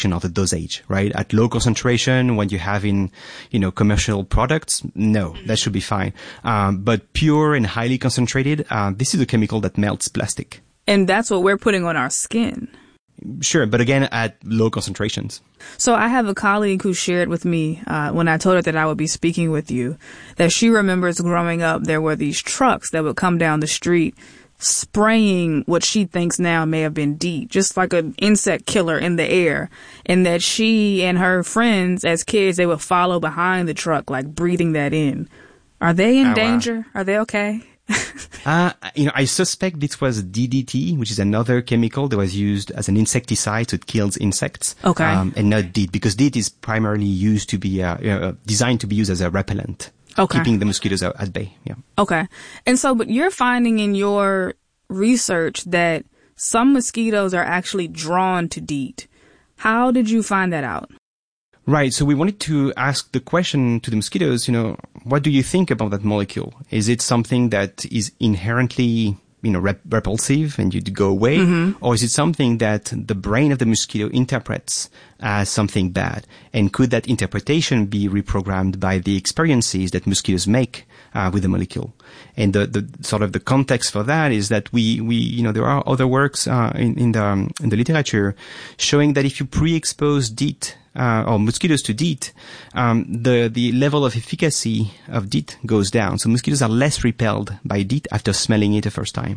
of the dosage, right? At low concentration, when you have in, commercial products, no, that should be fine. But pure and highly concentrated, this is a chemical that melts plastic. And that's what we're putting on our skin. Sure, but again, at low concentrations. So I have a colleague who shared with me, when I told her that I would be speaking with you, that she remembers growing up, there were these trucks that would come down the street spraying what she thinks now may have been DEET, just like an insect killer in the air, and that she and her friends as kids, they would follow behind the truck, like breathing that in. Are they in danger? Wow. Are they okay? I suspect this was DDT, which is another chemical that was used as an insecticide, so it kills insects. Okay. And not DEET, because DEET is primarily used to be, designed to be used as a repellent. Okay. Keeping the mosquitoes at bay. Yeah. Okay. And so, but you're finding in your research that some mosquitoes are actually drawn to DEET. How did you find that out? Right. So we wanted to ask the question to the mosquitoes, what do you think about that molecule? Is it something that is inherently, repulsive and you'd go away? Mm-hmm. Or is it something that the brain of the mosquito interprets as something bad? And could that interpretation be reprogrammed by the experiences that mosquitoes make with the molecule? And the sort of the context for that is that we there are other works in the literature showing that if you pre-expose DEET or mosquitoes to DEET, the level of efficacy of DEET goes down. So mosquitoes are less repelled by DEET after smelling it the first time.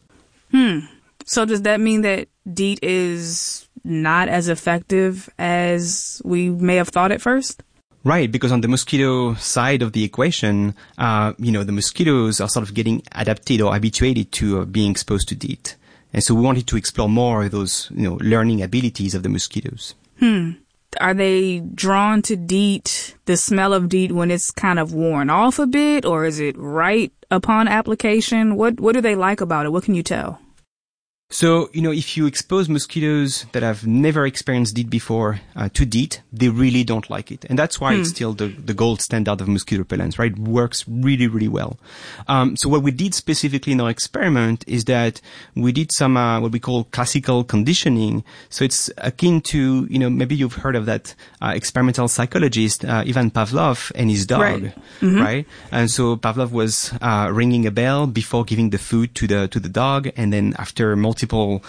So does that mean that DEET is not as effective as we may have thought at first? Right, because on the mosquito side of the equation, the mosquitoes are sort of getting adapted or habituated to being exposed to DEET. And so we wanted to explore more of those, learning abilities of the mosquitoes. Are they drawn to DEET, the smell of DEET, when it's kind of worn off a bit, or is it right upon application? What do they like about it? What can you tell? So, if you expose mosquitoes that have never experienced DEET before to DEET, they really don't like it. And that's why it's still the gold standard of mosquito repellents, right? It works really, really well. So what we did specifically in our experiment is that we did some what we call classical conditioning. So it's akin to, maybe you've heard of that experimental psychologist, Ivan Pavlov, and his dog, right? Mm-hmm. Right? And so Pavlov was ringing a bell before giving the food to the dog, and then after multiple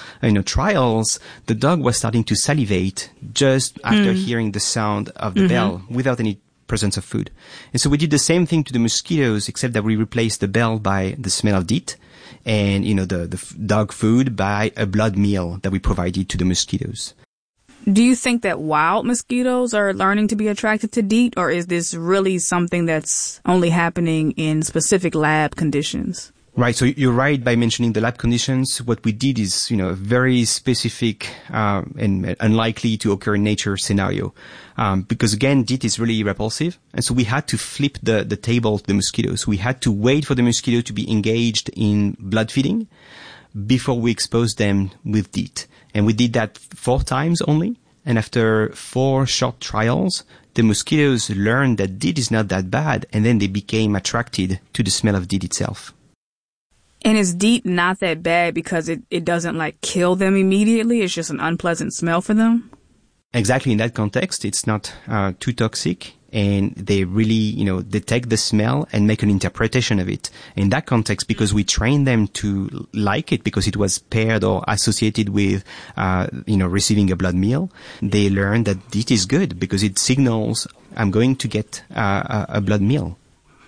trials, the dog was starting to salivate just after hearing the sound of the bell without any presence of food. And so we did the same thing to the mosquitoes, except that we replaced the bell by the smell of DEET and, the dog food by a blood meal that we provided to the mosquitoes. Do you think that wild mosquitoes are learning to be attracted to DEET, or is this really something that's only happening in specific lab conditions? Right. So you're right by mentioning the lab conditions. What we did is, a very specific and unlikely to occur in nature scenario. Because again, DEET is really repulsive. And so we had to flip the table to the mosquitoes. We had to wait for the mosquito to be engaged in blood feeding before we exposed them with DEET. And we did that 4 times only. And after 4 short trials, the mosquitoes learned that DEET is not that bad. And then they became attracted to the smell of DEET itself. And is DEET not that bad because it doesn't kill them immediately? It's just an unpleasant smell for them? Exactly. In that context, it's not too toxic, and they really, detect the smell and make an interpretation of it. In that context, because we trained them to like it because it was paired or associated with, receiving a blood meal, they learned that DEET is good because it signals I'm going to get a blood meal.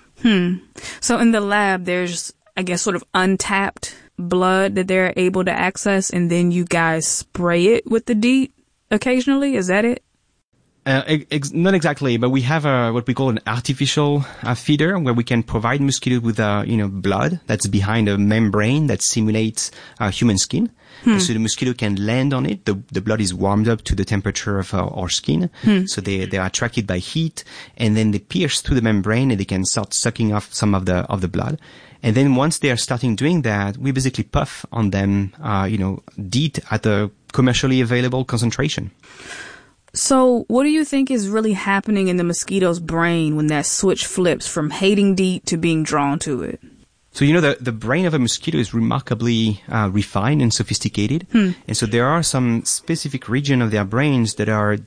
So in the lab, there's, I guess, sort of untapped blood that they're able to access, and then you guys spray it with the DEET occasionally? Is that it? Not exactly, but we have what we call an artificial feeder where we can provide mosquitoes with blood that's behind a membrane that simulates human skin. And so the mosquito can land on it. The blood is warmed up to the temperature of our skin. So they are attracted by heat, and then they pierce through the membrane and they can start sucking off some of the blood. And then once they are starting doing that, we basically puff on them, DEET at a commercially available concentration. So what do you think is really happening in the mosquito's brain when that switch flips from hating DEET to being drawn to it? So, the brain of a mosquito is remarkably refined and sophisticated. And so there are some specific regions of their brains that are